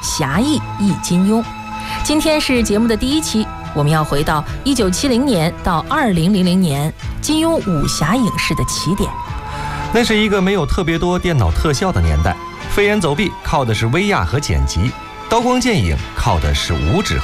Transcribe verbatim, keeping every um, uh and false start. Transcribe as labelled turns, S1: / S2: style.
S1: 侠义亦金庸。今天是节目的第一期，我们要回到一九七零年到二零零零年金庸武侠影视的起点。
S2: 那是一个没有特别多电脑特效的年代，飞檐走壁靠的是威亚和剪辑，刀光剑影靠的是五指